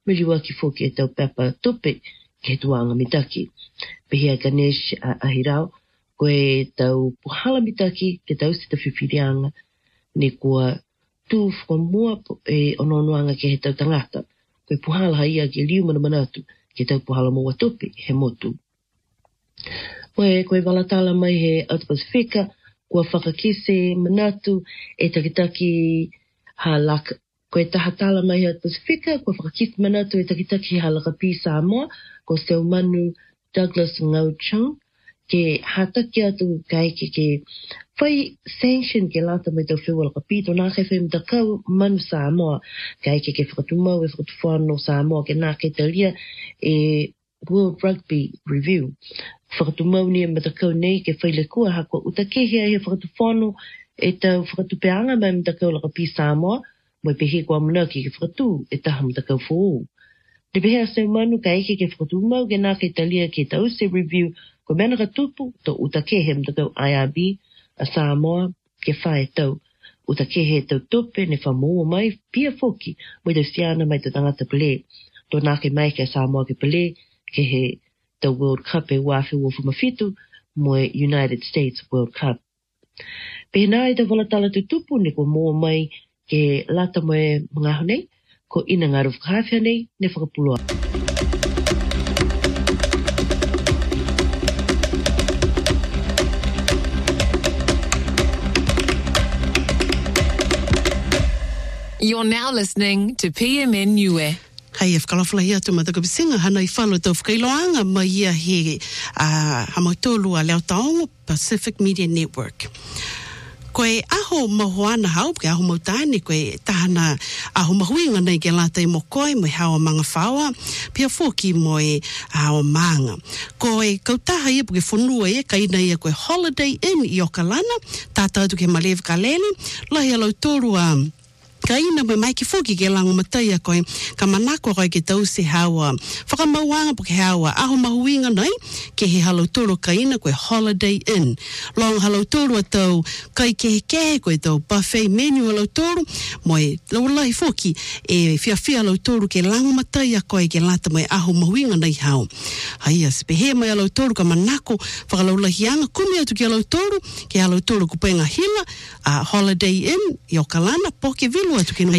miliwa ki foki e tau pepa tope ke tuanga mitaki. Pehia Ganesh ahirau, koe tau puhala mitaki ke tau sita whiwhirianga ne kua tū whamua e ononoanga ke he tau tangata. Koe puhala haia ke liu mana manatu ke tau puhala mua tope he motu. Koe walatala mai he Out Pasifika, kua whakakise manatu e takitaki ha laka. Koe tahatala mai he Out Pasifika, kua whakakise manatu e takitaki ha laka pi Samoa, ko Seu Manu Douglas Ngauchang, ke hataki atu kai ke whai sanction ke lata mai tau whiwa laka pi, tō nā kei whai mtakau manu Samoa, kai ke whakatumau e whakatuwhano Samoa, ke nā kei talia e World Rugby Review. Whakatumau ni e matakau nei ke whaile kua hako utakehia he whakatuwhano e tau whakatupeanga mai matakau laka pi Samoa, mai pehe kua manaki ke whakatu e taha matakau whoo. Te pehe Seu Manu ka eke ke whakatumau ke nā kei talia ke tau se review ko mena ka tupu tō utakehe matakau IRB a Samoa ke whae tau. Utakehe tau tope ne whamoa mai pia foki mai tau siana mai tau tangata pele. Tō nā ke mai ke Samoa ke pele ke he the World Cup e wafi wofu mafitu mo United States World Cup. Pena e te walatala tu tupu ne ko mua mai ke lata mo e mga honei, ko ina ngā rufkahawhia nei ne whakapuloa. You're now listening to PMN Niue. Hei, whakalawhala hia tu mataka pisinga, hana I whalo tau whakailoanga mai ia he hamautolu a Leo Taongo Pacific Media Network. Koe aho mahoana hau, ke aho mautane, koe tahana aho mahuinga nei ke lata I mokoi, mo hawa manga whaua, pia foki mo e hawa manga. Koe kautaha ia puke whanua ia, ka ina ia koe Holiday Inn I Okalana, tātau tu ke Malev Kaleli, lahi alau tolu ka ina mai mai ki foki ke lango matai a koe, ka manako koe ke tau se hawa, whakamauanga po ke hawa, aho mahuinga nei, ke he halautoro ka ina koe Holiday Inn. Long halautoro a tau, kai kehe koe tau buffet menu halautoro, moe laulai foki, e fia halautoro ke lango matai a koe ke lata mai aho mahuinga nei hao. Haia, sepehe mai halautoro ka manako, whakalaulahianga, kumi atu ke halautoro kupenga hila, a Holiday Inn, I Okalana, poke vilu. If you're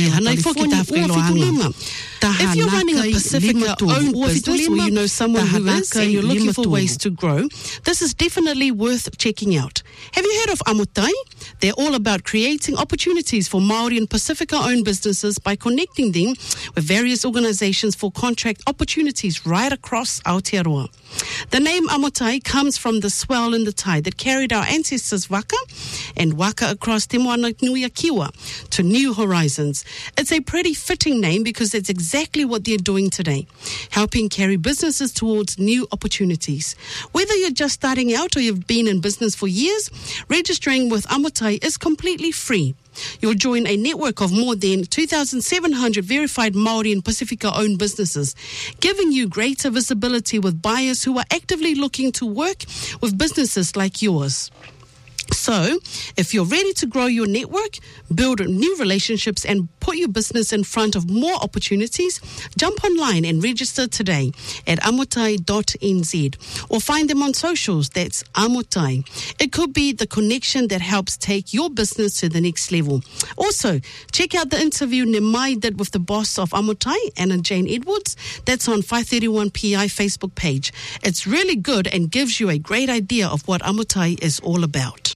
running a Pacifica-owned business or you know someone who is and you're looking for ways to grow, this is definitely worth checking out. Have you heard of Amutai? They're all about creating opportunities for Māori and Pacifica-owned businesses by connecting them with various organizations for contract opportunities right across Aotearoa. The name Amutai comes from the swell in the tide that carried our ancestors waka and waka across Te Moana Nui a Kiwa to new horizons. It's a pretty fitting name because it's exactly what they're doing today, helping carry businesses towards new opportunities. Whether you're just starting out or you've been in business for years, registering with Amutai is completely free. You'll join a network of more than 2,700 verified Māori and Pacifica-owned businesses, giving you greater visibility with buyers who are actively looking to work with businesses like yours. So, if you're ready to grow your network, build new relationships and put your business in front of more opportunities, jump online and register today at amutai.nz or find them on socials. That's Amutai. It could be the connection that helps take your business to the next level. Also, check out the interview Nemai did with the boss of Amutai, Anna Jane Edwards. That's on 531PI Facebook page. It's really good and gives you a great idea of what Amutai is all about.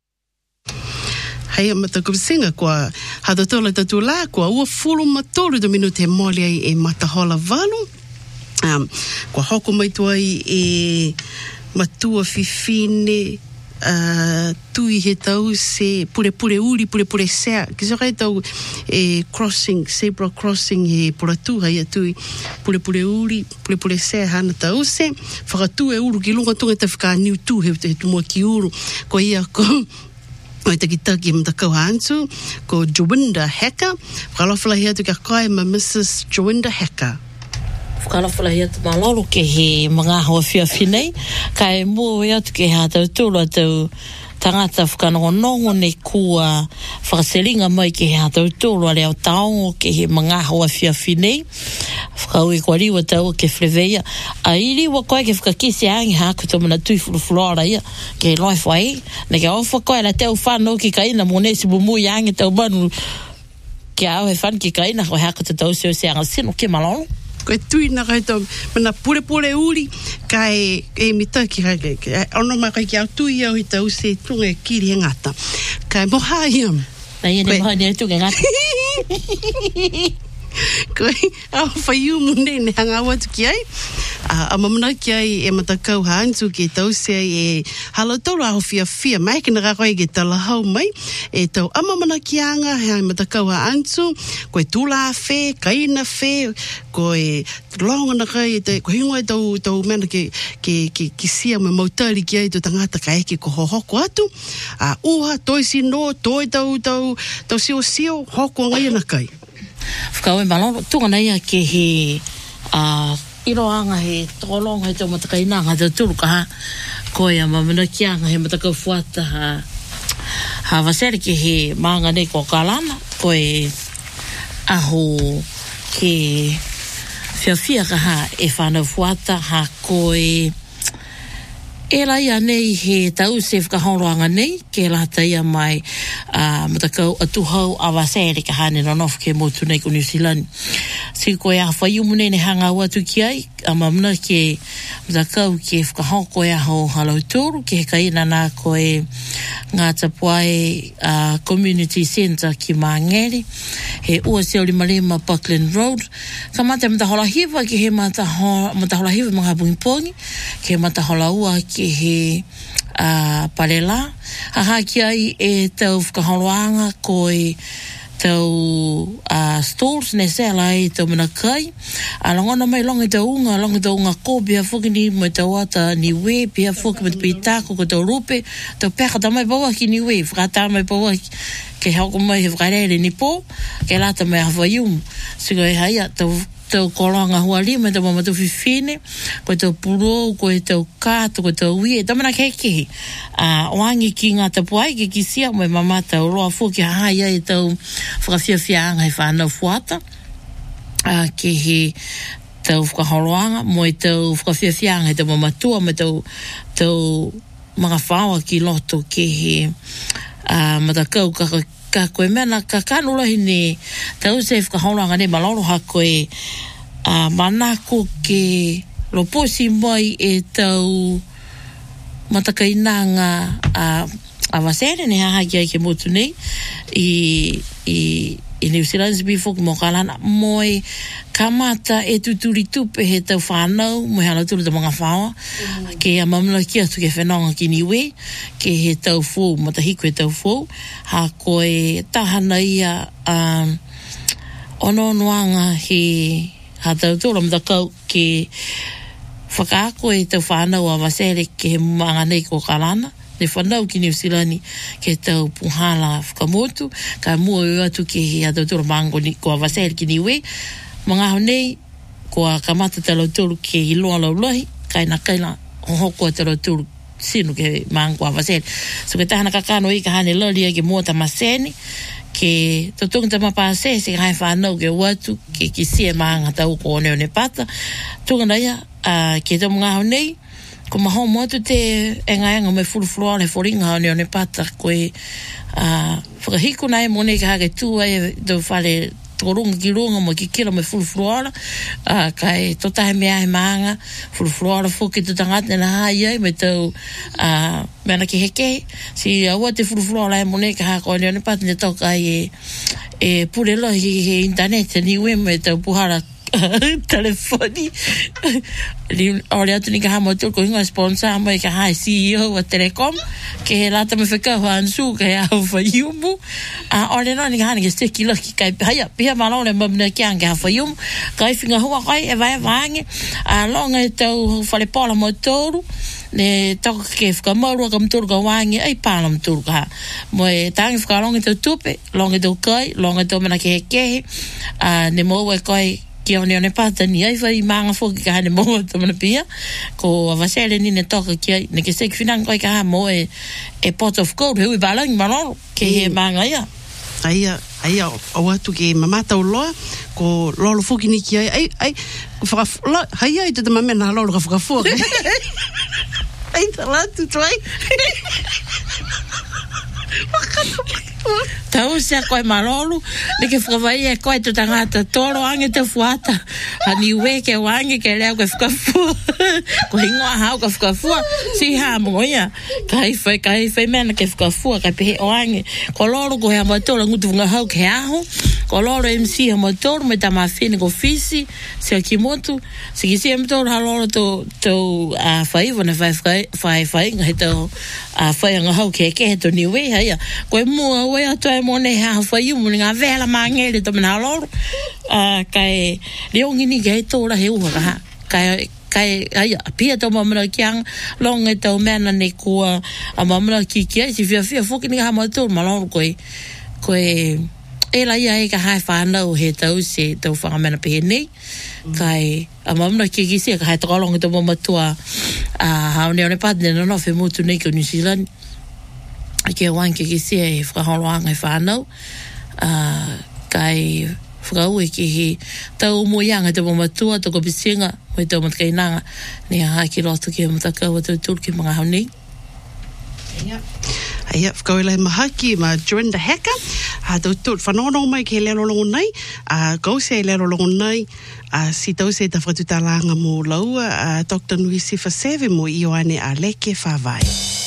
Hei matakusinga kwa hadatola tatula kwa ua fulu matolu do minute mole ai e matahola valu. Kwa hoko maituai e matua fifine tui he tau se pure uri sea. Kisore tau e crossing, zebra crossing he poratu hai tui pure uri, pure sea hana tau se. Whakatu e uru ki lunga tunga te whika niu tu he tumua ki uru. Ko ia ko o te kitaki mtakau hantu, ko Jowinda Hacker. Whakalawhala hea tu ka kai ma Mrs. Jowinda Hacker. Whakalawhala hea tu malolo ke he mga hoa whiawhi nei. Ka e mua hea tu ke hea tau tūla tau tangata whakanongonongo ne kua whakaselinga mai ke he hatautoro a leo taongo ke he mga hoa whiawhinei whakaue kua riwa tau ke whreveia a iri wa koe ke whakakisi angi haku tau mana tui furufurora ia ke loe whai ne ke ofa koe la tau whanau ki kaina monesi bumui angi tau manu ke au he whan ki kaina koe haku tau seo se anga sino ke malolo koe tui na kai tau mana pure uri kai e mita ki kai ono ma kai ki au tui au i tau se tunga kiri he ngata kai moha iam na ia ne moha ni tunga ngata koe au whaiu mune ne hanga watu ki ai a mamana ki ai e matakau hantu ki tau se e halotoro aho fia mai ki naka koe ke tala hau mai e tau amamana ki anga he matakau hantu koe tula fe kaina fe koe longa na kai ko hingo tau mena ke sia me mautari ki ai to tangata kai ki ko hoko atu a uha toi sino toi tau sio hoko ngai na kai whakaue malolo tunga nei a ke he iroanga he tolonga he tau matakaina nga tau turu ka ha koe a mamana kianga he matakau fuata ha wasere ke he maanga nei ko kalana koe aho ke whiawhia ka ha e whanau fuata ha koe e lai anei he tau se whakaholoanga nei ke lata ia mai matakau atuhau a wasere ka hane nonof ke motu nei ko New Zealand si koe a whaiumune ne hanga watu ki ai a mamna ke matakau ke whakahoko e aho halautoru ke he kaina nā koe ngā tapuai community centre ki Mangere he ua seo limalima Buckland Road ka mata matahola hiva ke he matahola hiva mga pungipongi ke matahola ua ke he parela haha ki ai e tau whakaholoanga koe tau stalls ne sela i tau mana kai alongona mai longa tau unga ko bia foki ni mo tau ata ni we bia foki mo pitako ko tau rupe tau peka tamai bawa ki ni we frata mai bawa ke hauko mai he vrarere ni po ke lata mai hawaium sigo e haia tau kolanga hua lima tau mamatu fifine ko tau puro ko tau kato ko tau wie tamana keke wangi ki ngā tapuai ke kisia mo mama tau roa fuki haia e tau whakawhiawhianga he whanau fuata ke he tau whakaholoanga mo e tau whakawhiawhianga he tau mamatua mo tau mga whaua ki loto ke he matakau ka koe mena ka kanulahi ne tau se whakaholoanga ne malolo ha koe manako ke loposi mai e tau matakainanga a wasere ne haha ki ai ke motu nei i New Zealand before ki mokalana moe kamata e tuturi tupe he tau whanau moe hala turu ta mga whaua ke a mamla ki atu ke whenonga ki niwe ke he tau fōu matahiko he tau fōu ha koe tahana ia onoanga he ha tau tōra matakau ke whakaako e tau whanau a wasere ke he mga nei ko kalana ne whanau ki New Zealand ke tau puhala whakamotu ka mua ua atu ke he a tau tōra mango ni ko a wasere ki niwe mga honei ko a kamata talo tōru ke i loa laulahi kaina hohoko a talo tōru sinu ke mango a wasere so ke tahana kakano i ka hane lalia ke mua ta maseni ke totunga ta mapase se ka hai whanau ke watu ke kisie maanga tau ko oneo ne pata tunga na ia ke tau mga honei ko maho motu te engaenga me furufurua le foringa oneo ne pata koe whakahiku nai mone ka hake tua e tau whale torunga ki runga mo ki kila me furufurua kai totahe mea he maanga furufurua fuki tu tangata na hai ai me tau mena ki heke si aua te furufurua e mone ka hake oneo ne pata ne tau kai e purelo he internet ni we me tau puhara telefoni ole atu ni ka hamo tu ko inga sponsor mo ka hai CEO wa Telecom ke lata me feka hansu ke a fayumu ole no ni ka ni ke steki lo ki kai haya pia malo le mamna ki anga fayum kai finga ho kai e vai vangi longa tau fale pola motoru ne toka ke fika maurua ka mturu ka wangi ai pāna mturu ka mo e tangi fika longa tau tupe longa tau kai longa tau mana ke hekehe ne maua kai Kia one pātani ai whai maanga whoki ka hane moa tamana pia. Ko awasele ni ne toka kia, ne ke seki whinanga koi ka ha mo e pot of gold, hui balangi malolo, ke he maanga ia. Aia, o atu ke mamata o loa, ko lolo whoki ni ki ai, hai ai te te mamena lolo ka whakafua. Ai ta latu tuai. Tau sea koe malolu, ne ke whakawai e koe te tangata toro ange te fuata. Hani ue ke wange ke leo ke whakafua. Ko hingoa hau ka whakafua, si haa mongo ia. Kai whai mena ke whakafua, kai pehe o ange. Ko loro ko hea matora ngutu wunga hau ke aho. Ko loro MC hea matora, me ta mawhine ko fisi, sea ki motu. Si ki si hea matora ha loro tau whaiwa na whai ngahe tau whai anga hau ke he to ni ue haia. Koe mua ue atu e mone hea whai umu ni ngā vela maangere to mana loro. Kai leongini ke he tōra he uha ka ha. Kai aia, pia tau mamara ki ang longa tau mena ne kua a mamara ki ai, si fia whoki ni ka hama tōra maloro koe e la ia e ka hai whanau he tau se tau whangamena pehe nei. Kai a mamara ki se ka hai takalonga tau mamatua haone one patne no no fe mutu nei ko New Zealand. Ke wanke ki se e whakaholoanga e whanau. Kai whakau e ki he tau moianga te mamatua toko pisinga mo tau matakainanga ne a haki roto ki matakau a tau tūru ki mga haunei. Aia, whakau e lai mahaki ma Jorinda Heka. Tau tūru whanono mai ke lero longo nei. Kau se lero longo nei. Si tau se ta whatutalanga mo laua. Dr. Nuisi Faseve mo Ioane a leke whawai.